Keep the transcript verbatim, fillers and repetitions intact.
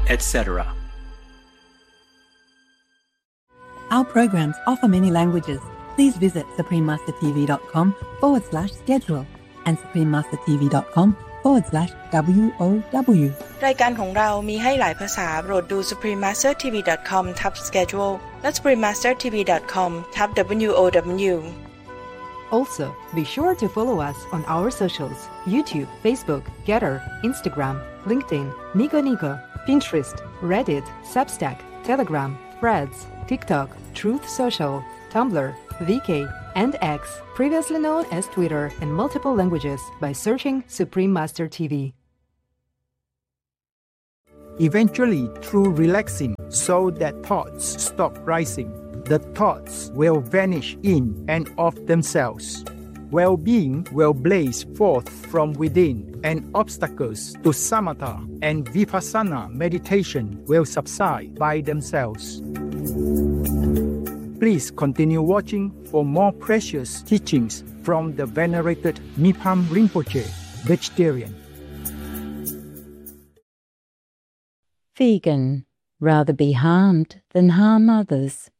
et cetera. Our programs offer many languages. Please visit suprememastertv.com forward slash schedule and suprememastertv.com forward slash WOW รายการของเรามีให้หลายภาษาโปรดดู สุพรีมมาสเตอร์ทีวี ดอท คอม ทับ schedule และ สุพรีมมาสเตอร์ทีวี ดอท คอม ทับ ดับเบิลยู โอ ดับเบิลยู Also, be sure to follow us on our socials: YouTube, Facebook, Getter, Instagram, LinkedIn, Nico Nico, Pinterest, Reddit, Substack, Telegram, Threads, TikTok, Truth Social, Tumblr, V K, and X, previously known as Twitter, in multiple languages by searching Supreme Master T V. Eventually, through relaxing so that thoughts stop rising, the thoughts will vanish in and of themselves. Well-being will blaze forth from within, and obstacles to samatha and vipassana meditation will subside by themselves. Please continue watching for more precious teachings from the venerated Mipham Rinpoche, vegetarian. Vegan. Rather be harmed than harm others.